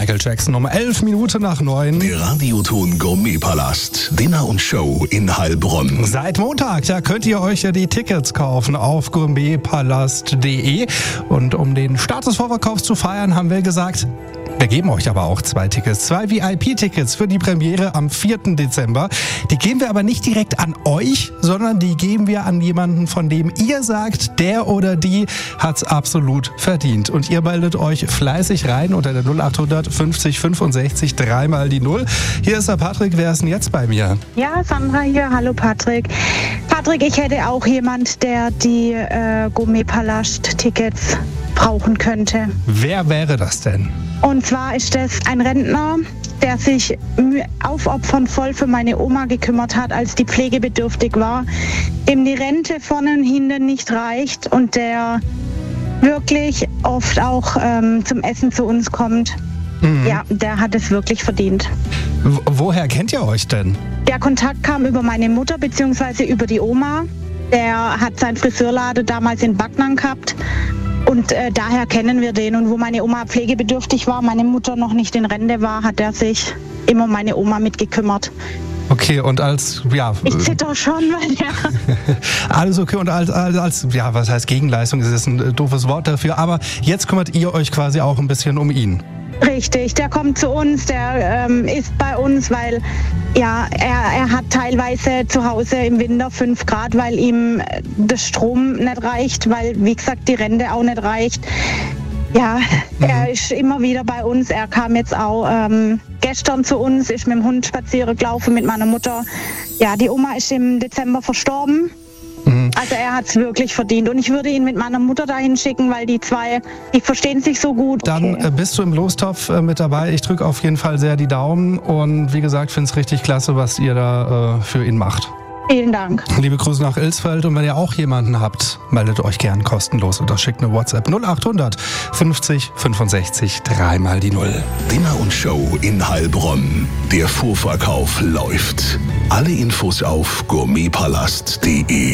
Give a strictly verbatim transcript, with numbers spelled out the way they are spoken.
Michael Jackson um elf Minuten nach neun. Der Radioton Gourmetpalast. Dinner und Show in Heilbronn. Seit Montag, da könnt ihr euch ja die Tickets kaufen auf gourmetpalast punkt de. Und um den Start des Vorverkaufs zu feiern, haben wir gesagt, wir geben euch aber auch zwei Tickets, zwei V I P-Tickets für die Premiere am vierten Dezember. Die geben wir aber nicht direkt an euch, sondern die geben wir an jemanden, von dem ihr sagt, der oder die hat's absolut verdient. Und ihr meldet euch fleißig rein unter der null acht fünfzig fünfundsechzig dreimal die Null. Hier ist der Patrick, wer ist denn jetzt bei mir? Ja, Sandra hier. Hallo Patrick. Patrick, ich hätte auch jemand, der die äh, Gourmetpalast-Tickets brauchen könnte. Wer wäre das denn? Und zwar ist das ein Rentner, der sich aufopfernd voll für meine Oma gekümmert hat, als die pflegebedürftig war, dem die Rente vorne und hinten nicht reicht und der wirklich oft auch ähm, zum Essen zu uns kommt. Mhm. Ja, der hat es wirklich verdient. W- woher kennt ihr euch denn? Der Kontakt kam über meine Mutter bzw. über die Oma. Der hat seinen Friseurladen damals in Backnang gehabt. Und äh, daher kennen wir den. Und wo meine Oma pflegebedürftig war, meine Mutter noch nicht in Rente war, hat er sich immer um meine Oma mitgekümmert. Okay, und als, ja... Ich zitter schon, weil ja... Alles okay, und als, als, als, ja, was heißt Gegenleistung, das ist ein doofes Wort dafür, aber jetzt kümmert ihr euch quasi auch ein bisschen um ihn. Richtig, der kommt zu uns, der ähm, ist bei uns, weil ja, er, er hat teilweise zu Hause im Winter fünf Grad, weil ihm der Strom nicht reicht, weil, wie gesagt, die Rente auch nicht reicht. Ja, mhm. Er ist immer wieder bei uns. Er kam jetzt auch ähm, gestern zu uns, ist mit dem Hund spazieren gelaufen mit meiner Mutter. Ja, die Oma ist im Dezember verstorben. Mhm. Also er hat es wirklich verdient. Und ich würde ihn mit meiner Mutter dahin schicken, weil die zwei, die verstehen sich so gut. Dann okay. äh, bist du im Lostopf äh, mit dabei. Ich drücke auf jeden Fall sehr die Daumen. Und wie gesagt, finde es richtig klasse, was ihr da äh, für ihn macht. Vielen Dank. Liebe Grüße nach Ilsfeld. Und wenn ihr auch jemanden habt, meldet euch gern kostenlos oder schickt eine WhatsApp null acht fünfzig fünfundsechzig dreimal die Null. Dinner und Show in Heilbronn. Der Vorverkauf läuft. Alle Infos auf gourmetpalast punkt de.